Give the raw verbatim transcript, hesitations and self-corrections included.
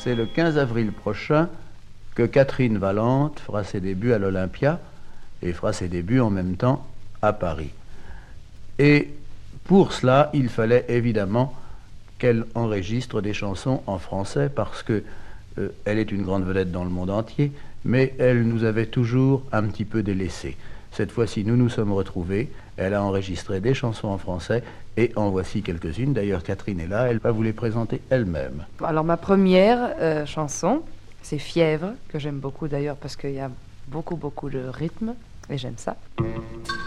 c'est le quinze avril prochain que Catherine Valente fera ses débuts à l'Olympia et fera ses débuts en même temps à Paris. Et pour cela, il fallait évidemment qu'elle enregistre des chansons en français parce que euh, elle est une grande vedette dans le monde entier, mais elle nous avait toujours un petit peu délaissés. Cette fois-ci, nous nous sommes retrouvés. Elle a enregistré des chansons en français et en voici quelques-unes. D'ailleurs, Catherine est là, elle va vous les présenter elle-même. Alors, ma première euh, chanson, c'est Fièvre, que j'aime beaucoup d'ailleurs parce qu'il y a beaucoup, beaucoup de rythme et j'aime ça.